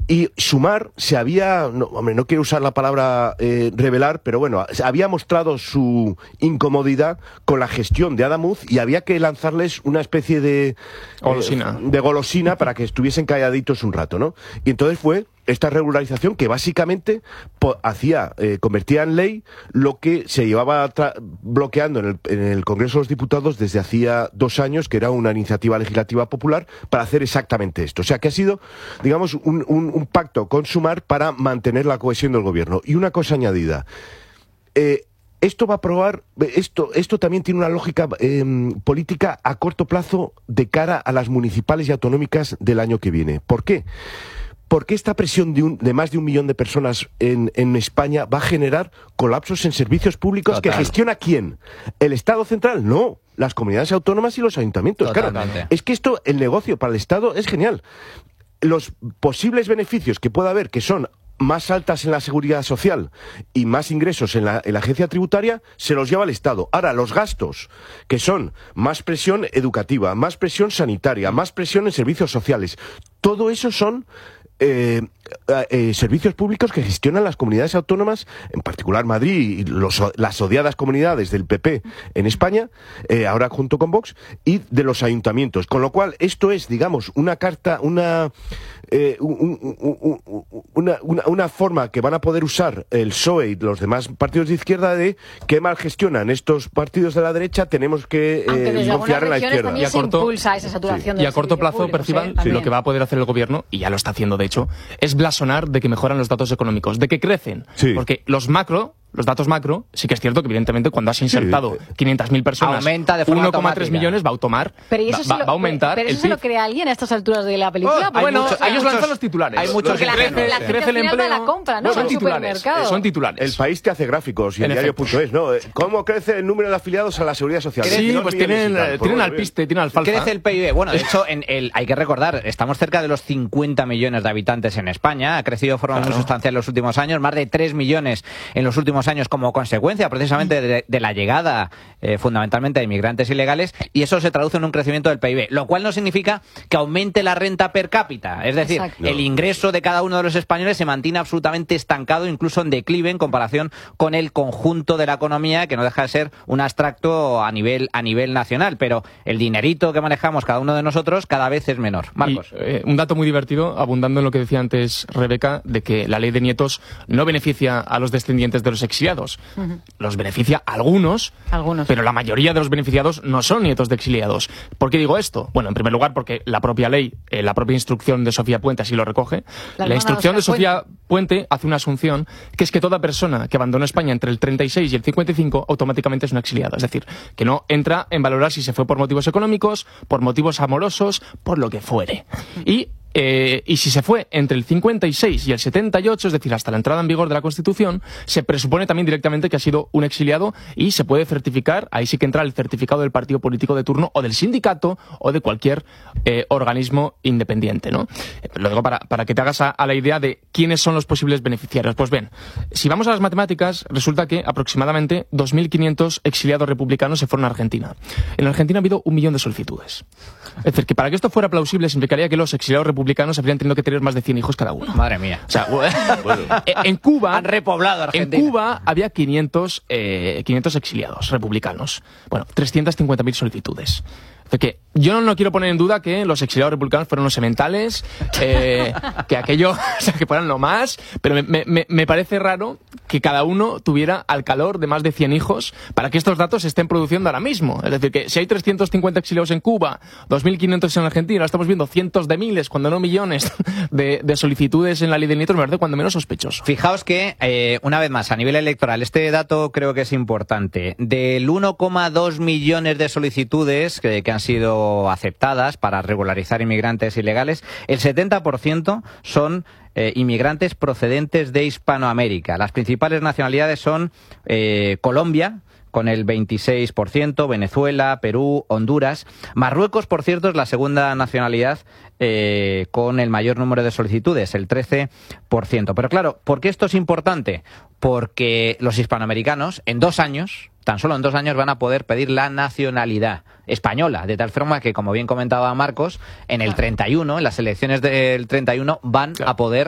Y Sumar se había, no quiero usar la palabra revelar, pero bueno, había mostrado su incomodidad con la gestión de Adamuz y había que lanzarles una especie de golosina para que estuviesen calladitos un rato, ¿no? Y entonces fue esta regularización que básicamente convertía en ley lo que se llevaba bloqueando en el Congreso de los Diputados desde hacía 2 años, que era una iniciativa legislativa popular para hacer exactamente esto. O sea, que ha sido, digamos, un pacto con Sumar para mantener la cohesión del gobierno. Y una cosa añadida. Esto va a probar, esto también tiene una lógica política a corto plazo de cara a las municipales y autonómicas del año que viene. ¿Por qué? Porque esta presión de más de 1 millón de personas en España va a generar colapsos en servicios públicos. Total. ¿Que gestiona quién? ¿El Estado central? No, las comunidades autónomas y los ayuntamientos. Totalmente. Claro, es que el negocio para el Estado es genial. Los posibles beneficios que pueda haber, que son más altas en la seguridad social y más ingresos en la agencia tributaria, se los lleva el Estado. Ahora, los gastos, que son más presión educativa, más presión sanitaria, más presión en servicios sociales, todo eso son servicios públicos que gestionan las comunidades autónomas, en particular Madrid y las odiadas comunidades del PP en España, ahora junto con Vox, y de los ayuntamientos. Con lo cual, esto es, digamos, una carta, una forma que van a poder usar el PSOE y los demás partidos de izquierda de qué mal gestionan estos partidos de la derecha, tenemos que confiar en la izquierda. Y a corto, impulsa esa saturación, y a corto plazo, Percival, lo que va a poder hacer el gobierno, y ya lo está haciendo de hecho, es blasonar de que mejoran los datos económicos, de que crecen. Sí. Porque los datos macro, sí que es cierto que evidentemente cuando has insertado 500.000 personas, 1,3 millones va a aumentar. ¿Pero eso se lo cree alguien a estas alturas de la película? Ellos lanzan los titulares. Hay muchos que crece el empleo. La compra, ¿no? Son titulares. El País te hace gráficos y el diario.es, ¿no? ¿Cómo crece el número de afiliados a la Seguridad Social? Sí, pues tienen alpiste, tienen alfalfa. Crece el PIB. Bueno, de hecho, hay que recordar, estamos cerca de los 50 millones de habitantes en España. Ha crecido de forma muy sustancial en los últimos años, más de 3 millones en los últimos años como consecuencia precisamente de la llegada fundamentalmente de inmigrantes ilegales, y eso se traduce en un crecimiento del PIB, lo cual no significa que aumente la renta per cápita, es decir, el ingreso de cada uno de los españoles se mantiene absolutamente estancado, incluso en declive en comparación con el conjunto de la economía, que no deja de ser un abstracto a nivel nacional, pero el dinerito que manejamos cada uno de nosotros cada vez es menor. Marcos. Un dato muy divertido, abundando en lo que decía antes Rebeca, de que la ley de nietos no beneficia a los descendientes de los exiliados. Los beneficia a algunos, pero la mayoría de los beneficiados no son nietos de exiliados. ¿Por qué digo esto? Bueno, en primer lugar porque la propia ley, la propia instrucción de Sofía Puente así lo recoge. La instrucción de Sofía Puente hace una asunción, que es que toda persona que abandonó España entre el 36 y el 55 automáticamente es una exiliada. Es decir, que no entra en valorar si se fue por motivos económicos, por motivos amorosos, por lo que fuere. Y si se fue entre el 56 y el 78, es decir, hasta la entrada en vigor de la Constitución, se presupone también directamente que ha sido un exiliado y se puede certificar, ahí sí que entra el certificado del partido político de turno o del sindicato o de cualquier organismo independiente, ¿no? Lo digo para que te hagas a la idea de quiénes son los posibles beneficiarios. Pues bien, si vamos a las matemáticas, resulta que aproximadamente 2.500 exiliados republicanos se fueron a Argentina. En Argentina ha habido 1 millón de solicitudes. Es decir, que para que esto fuera plausible significaría que los exiliados republicanos habrían tenido que tener más de 100 hijos cada uno. Madre mía. O sea, en Cuba han repoblado Argentina. En Cuba había 500 exiliados republicanos. Bueno, 350.000 solicitudes. Que yo no quiero poner en duda que los exiliados republicanos fueron los sementales, que aquello, o sea, que fueran lo más, pero me parece raro que cada uno tuviera al calor de más de 100 hijos para que estos datos se estén produciendo ahora mismo. Es decir, que si hay 350 exiliados en Cuba, 2.500 en Argentina, ahora estamos viendo cientos de miles, cuando no millones, de solicitudes en la ley de nietos, me parece cuando menos sospechoso. Fijaos que, una vez más, a nivel electoral, este dato creo que es importante. Del 1,2 millones de solicitudes que han sido aceptadas para regularizar inmigrantes ilegales, el 70% son inmigrantes procedentes de Hispanoamérica. Las principales nacionalidades son Colombia, con el 26%, Venezuela, Perú, Honduras. Marruecos, por cierto, es la segunda nacionalidad con el mayor número de solicitudes, el 13%. Pero claro, ¿por qué esto es importante? Porque los hispanoamericanos, en 2 años, tan solo en 2 años, van a poder pedir la nacionalidad española, de tal forma que, como bien comentaba Marcos, en el 31, en las elecciones del 31, van a poder